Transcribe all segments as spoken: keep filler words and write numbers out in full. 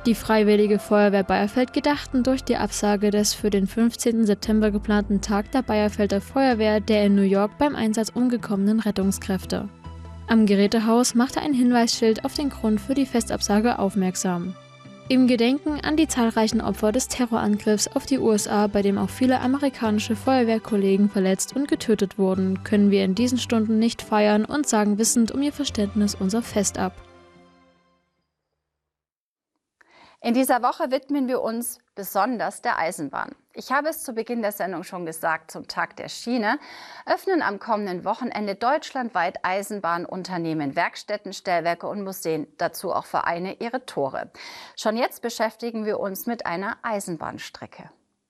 Die Freiwillige Feuerwehr Beierfeld gedachten durch die Absage des für den fünfzehnten September geplanten Tag der Beierfelder Feuerwehr der in New York beim Einsatz umgekommenen Rettungskräfte. Am Gerätehaus machte ein Hinweisschild auf den Grund für die Festabsage aufmerksam. Im Gedenken an die zahlreichen Opfer des Terrorangriffs auf die U S A, bei dem auch viele amerikanische Feuerwehrkollegen verletzt und getötet wurden, können wir in diesen Stunden nicht feiern und sagen wissend um ihr Verständnis unser Fest ab. In dieser Woche widmen wir uns besonders der Eisenbahn. Ich habe es zu Beginn der Sendung schon gesagt, zum Tag der Schiene öffnen am kommenden Wochenende deutschlandweit Eisenbahnunternehmen, Werkstätten, Stellwerke und Museen, dazu auch Vereine, ihre Tore. Schon jetzt beschäftigen wir uns mit einer Eisenbahnstrecke.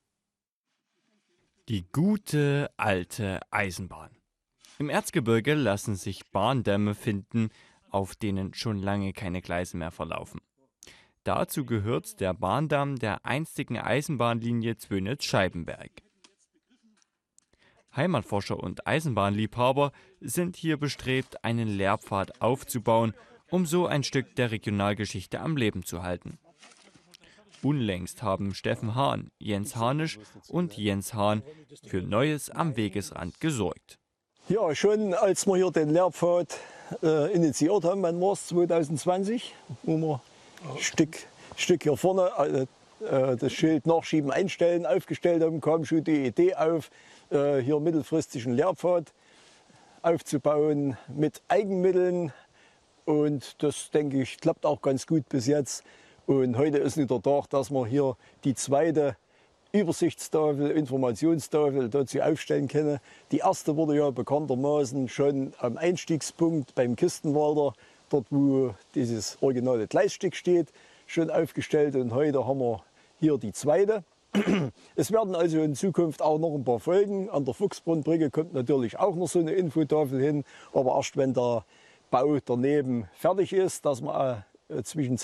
Die gute alte Eisenbahn. Im Erzgebirge lassen sich Bahndämme finden, auf denen schon lange keine Gleise mehr verlaufen. Dazu gehört der Bahndamm der einstigen Eisenbahnlinie Zwönitz-Scheibenberg. Heimatforscher und Eisenbahnliebhaber sind hier bestrebt, einen Lehrpfad aufzubauen, um so ein Stück der Regionalgeschichte am Leben zu halten. Unlängst haben Steffen Hahn, Jens Hanisch und Jens Hahn für Neues am Wegesrand gesorgt. Ja, schon als wir hier den Lehrpfad äh, initiiert haben, wann war es, zwanzig zwanzig, wo wir ein Stück, Stück hier vorne äh, das Schild Nachschieben einstellen aufgestellt haben, kam schon die Idee auf, äh, hier mittelfristig einen Lehrpfad aufzubauen mit Eigenmitteln. Und das, denke ich, klappt auch ganz gut bis jetzt. Und heute ist nicht der Tag, dass wir hier die zweite Übersichtstafel, Informationstafel dazu aufstellen können. Die erste wurde ja bekanntermaßen schon am Einstiegspunkt beim Kistenwalder, dort wo dieses originale Gleisstück steht, schon aufgestellt. Und heute haben wir hier die zweite. Es werden also in Zukunft auch noch ein paar folgen. An der Fuchsbrunnbrücke kommt natürlich auch noch so eine Infotafel hin. Aber erst wenn der Bau daneben fertig ist, dass man äh, zwischen